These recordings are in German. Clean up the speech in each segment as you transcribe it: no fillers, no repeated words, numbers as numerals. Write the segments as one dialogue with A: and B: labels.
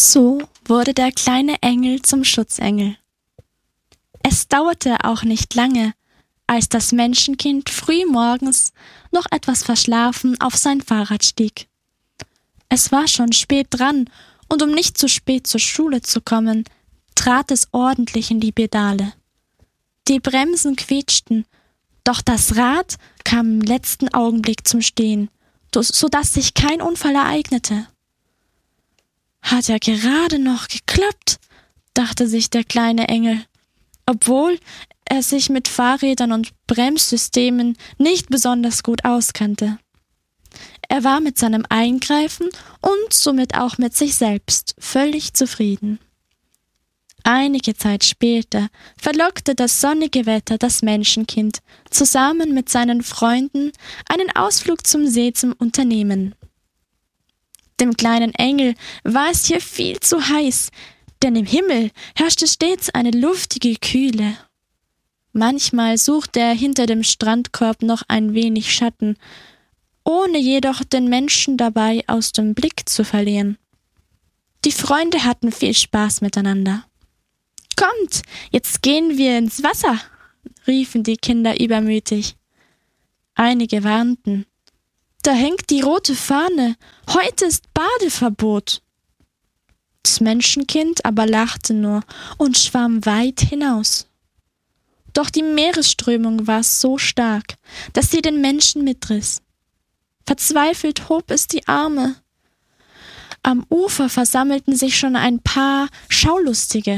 A: So wurde der kleine Engel zum Schutzengel. Es dauerte auch nicht lange, als das Menschenkind früh morgens noch etwas verschlafen auf sein Fahrrad stieg. Es war schon spät dran, und um nicht zu spät zur Schule zu kommen, trat es ordentlich in die Pedale. Die Bremsen quietschten, doch das Rad kam im letzten Augenblick zum Stehen, sodass sich kein Unfall ereignete. Hat ja gerade noch geklappt, dachte sich der kleine Engel, obwohl er sich mit Fahrrädern und Bremssystemen nicht besonders gut auskannte. Er war mit seinem Eingreifen und somit auch mit sich selbst völlig zufrieden. Einige Zeit später verlockte das sonnige Wetter das Menschenkind, zusammen mit seinen Freunden einen Ausflug zum See zu unternehmen. Dem kleinen Engel war es hier viel zu heiß, denn im Himmel herrschte stets eine luftige Kühle. Manchmal suchte er hinter dem Strandkorb noch ein wenig Schatten, ohne jedoch den Menschen dabei aus dem Blick zu verlieren. Die Freunde hatten viel Spaß miteinander. »Kommt, jetzt gehen wir ins Wasser«, riefen die Kinder übermütig. Einige warnten. »Da hängt die rote Fahne, heute ist Badeverbot.« Das Menschenkind aber lachte nur und schwamm weit hinaus. Doch die Meeresströmung war so stark, dass sie den Menschen mitriss. Verzweifelt hob es die Arme. Am Ufer versammelten sich schon ein paar Schaulustige.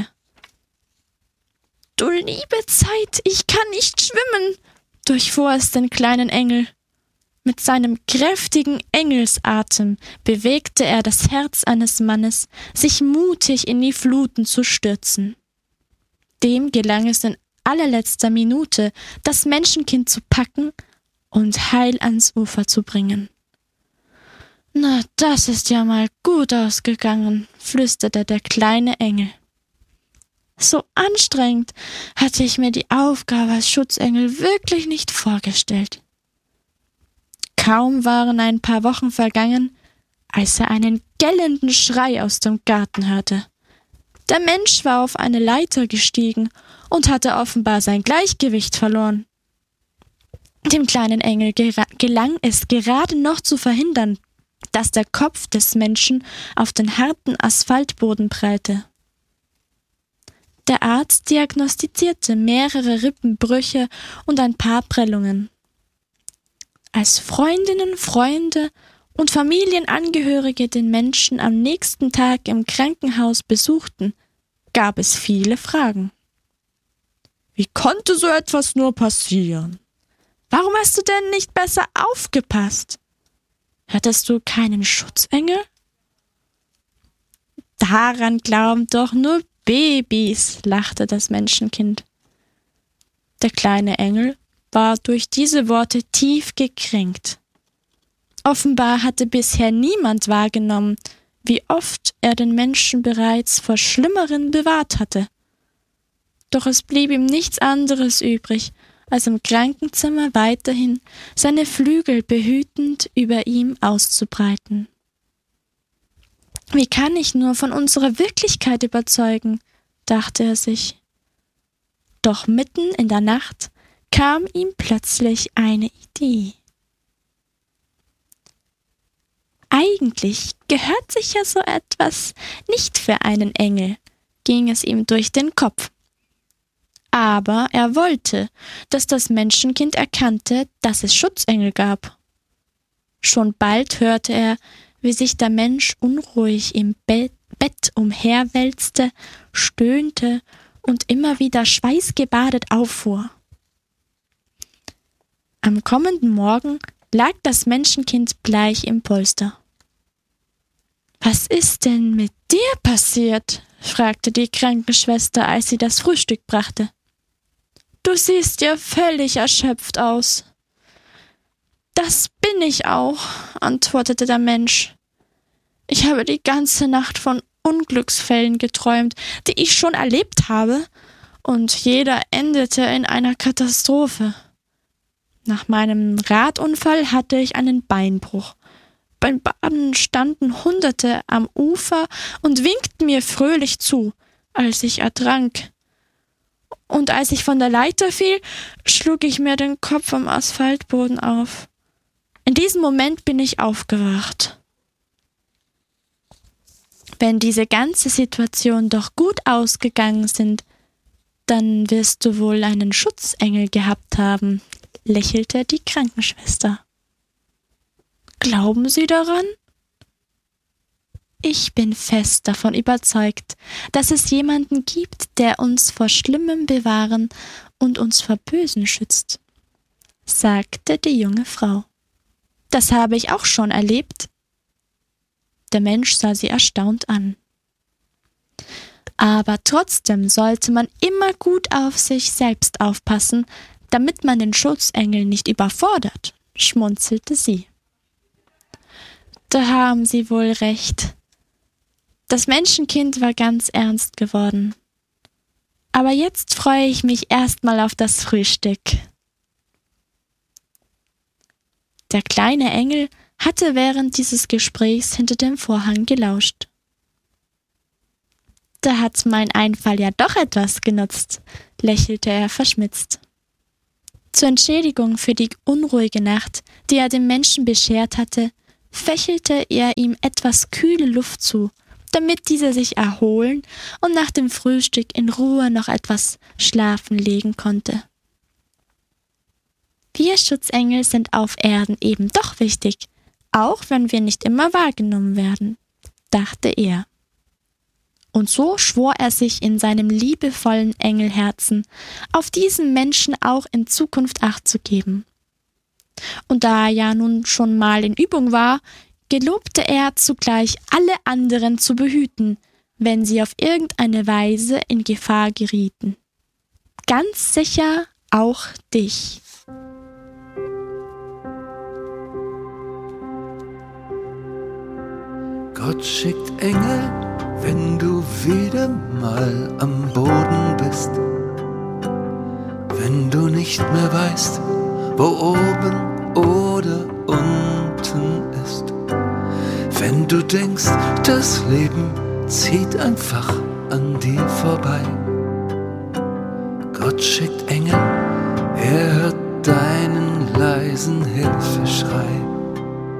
A: »Du liebe Zeit, ich kann nicht schwimmen«, durchfuhr es den kleinen Engel. Mit seinem kräftigen Engelsatem bewegte er das Herz eines Mannes, sich mutig in die Fluten zu stürzen. Dem gelang es in allerletzter Minute, das Menschenkind zu packen und heil ans Ufer zu bringen. »Na, das ist ja mal gut ausgegangen«, flüsterte der kleine Engel. »So anstrengend hatte ich mir die Aufgabe als Schutzengel wirklich nicht vorgestellt.« Kaum waren ein paar Wochen vergangen, als er einen gellenden Schrei aus dem Garten hörte. Der Mensch war auf eine Leiter gestiegen und hatte offenbar sein Gleichgewicht verloren. Dem kleinen Engel gelang es gerade noch zu verhindern, dass der Kopf des Menschen auf den harten Asphaltboden prallte. Der Arzt diagnostizierte mehrere Rippenbrüche und ein paar Prellungen. Als Freundinnen, Freunde und Familienangehörige den Menschen am nächsten Tag im Krankenhaus besuchten, gab es viele Fragen. »Wie konnte so etwas nur passieren? Warum hast du denn nicht besser aufgepasst? Hattest du keinen Schutzengel?« »Daran glauben doch nur Babys«, lachte das Menschenkind. Der kleine Engel war durch diese Worte tief gekränkt. Offenbar hatte bisher niemand wahrgenommen, wie oft er den Menschen bereits vor Schlimmeren bewahrt hatte. Doch es blieb ihm nichts anderes übrig, als im Krankenzimmer weiterhin seine Flügel behütend über ihm auszubreiten. »Wie kann ich nur von unserer Wirklichkeit überzeugen?«, dachte er sich. Doch mitten in der Nacht kam ihm plötzlich eine Idee. Eigentlich gehört sich ja so etwas nicht für einen Engel, ging es ihm durch den Kopf. Aber er wollte, dass das Menschenkind erkannte, dass es Schutzengel gab. Schon bald hörte er, wie sich der Mensch unruhig im Bett umherwälzte, stöhnte und immer wieder schweißgebadet auffuhr. Am kommenden Morgen lag das Menschenkind bleich im Polster. »Was ist denn mit dir passiert?«, fragte die Krankenschwester, als sie das Frühstück brachte. »Du siehst ja völlig erschöpft aus.« »Das bin ich auch«, antwortete der Mensch. »Ich habe die ganze Nacht von Unglücksfällen geträumt, die ich schon erlebt habe, und jeder endete in einer Katastrophe. Nach meinem Radunfall hatte ich einen Beinbruch. Beim Baden standen Hunderte am Ufer und winkten mir fröhlich zu, als ich ertrank. Und als ich von der Leiter fiel, schlug ich mir den Kopf am Asphaltboden auf. In diesem Moment bin ich aufgewacht. Wenn diese ganze Situation doch gut ausgegangen sind, dann wirst du wohl einen Schutzengel gehabt haben, lächelte die Krankenschwester. Glauben Sie daran? Ich bin fest davon überzeugt, dass es jemanden gibt, der uns vor Schlimmem bewahren und uns vor Bösen schützt, sagte die junge Frau. Das habe ich auch schon erlebt. Der Mensch sah sie erstaunt an. Aber trotzdem sollte man immer gut auf sich selbst aufpassen, damit man den Schutzengel nicht überfordert, schmunzelte sie. Da haben Sie wohl recht. Das Menschenkind war ganz ernst geworden. Aber jetzt freue ich mich erstmal auf das Frühstück. Der kleine Engel hatte während dieses Gesprächs hinter dem Vorhang gelauscht. Da hat mein Einfall ja doch etwas genutzt, lächelte er verschmitzt. Zur Entschädigung für die unruhige Nacht, die er dem Menschen beschert hatte, fächelte er ihm etwas kühle Luft zu, damit dieser sich erholen und nach dem Frühstück in Ruhe noch etwas schlafen legen konnte. Wir Schutzengel sind auf Erden eben doch wichtig, auch wenn wir nicht immer wahrgenommen werden, dachte er. Und so schwor er sich in seinem liebevollen Engelherzen, auf diesen Menschen auch in Zukunft Acht zu geben. Und da er ja nun schon mal in Übung war, gelobte er zugleich, alle anderen zu behüten, wenn sie auf irgendeine Weise in Gefahr gerieten. Ganz sicher auch dich.
B: Gott schickt Engel, wenn du wieder mal am Boden bist. Wenn du nicht mehr weißt, wo oben oder unten ist. Wenn du denkst, das Leben zieht einfach an dir vorbei. Gott schickt Engel, er hört deinen leisen Hilfeschrei.